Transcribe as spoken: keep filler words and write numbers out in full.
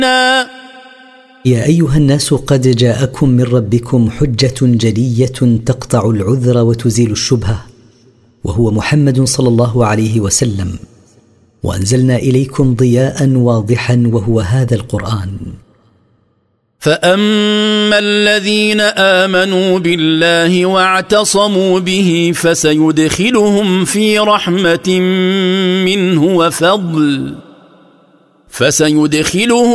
يا أيها الناس قد جاءكم من ربكم حجة جلية تقطع العذر وتزيل الشبهة، وهو محمد صلى الله عليه وسلم، وأنزلنا إليكم ضياء واضحا وهو هذا القرآن. فأما الذين آمنوا بالله واعتصموا به فسيدخلهم في رحمة منه وفضل فسيدخلهم